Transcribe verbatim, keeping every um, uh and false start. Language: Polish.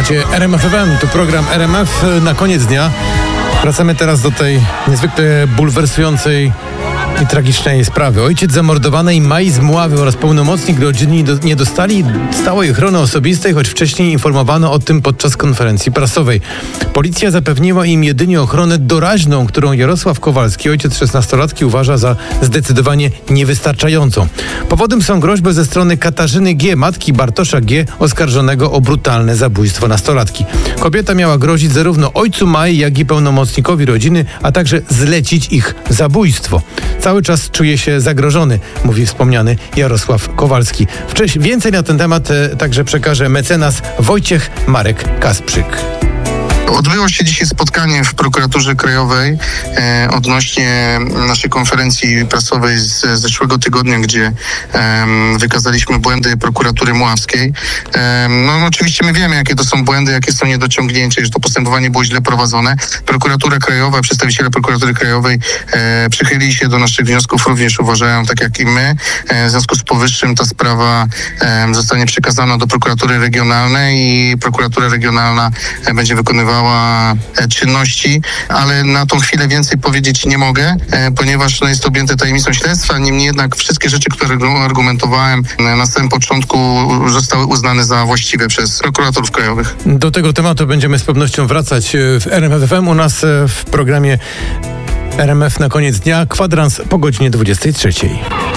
Słuchajcie, R M F F M, to program R M F na koniec dnia. Wracamy teraz do tej niezwykle bulwersującej i tragicznej sprawy. Ojciec zamordowanej Mai z Mławy oraz pełnomocnik rodziny nie dostali stałej ochrony osobistej, choć wcześniej informowano o tym podczas konferencji prasowej. Policja zapewniła im jedynie ochronę doraźną, którą Jarosław Kowalski, ojciec szesnastolatki, uważa za zdecydowanie niewystarczającą. Powodem są groźby ze strony Katarzyny G., matki Bartosza G., oskarżonego o brutalne zabójstwo nastolatki. Kobieta miała grozić zarówno ojcu Mai, jak i pełnomocnikowi rodziny, a także zlecić ich zabójstwo. Cały czas czuje się zagrożony, mówi wspomniany Jarosław Kowalski. Wcześniej więcej na ten temat e, także przekaże mecenas Wojciech Marek Kasprzyk. Odbyło się dzisiaj spotkanie w Prokuraturze Krajowej e, odnośnie naszej konferencji prasowej z zeszłego tygodnia, gdzie e, wykazaliśmy błędy Prokuratury Mławskiej. E, no, no oczywiście my wiemy, jakie to są błędy, jakie są niedociągnięcia, że to postępowanie było źle prowadzone. Prokuratura Krajowa, przedstawiciele Prokuratury Krajowej e, przychylili się do naszych wniosków, również uważają, tak jak i my. E, w związku z powyższym ta sprawa e, zostanie przekazana do Prokuratury Regionalnej i Prokuratura Regionalna e, będzie wykonywała czynności, ale na tą chwilę więcej powiedzieć nie mogę, ponieważ no, jest to objęte tajemnicą śledztwa. Niemniej jednak wszystkie rzeczy, które argumentowałem na samym początku, zostały uznane za właściwe przez prokuratorów krajowych. Do tego tematu będziemy z pewnością wracać w R M F F M. U nas w programie R M F na koniec dnia kwadrans po godzinie dwudziestej trzeciej.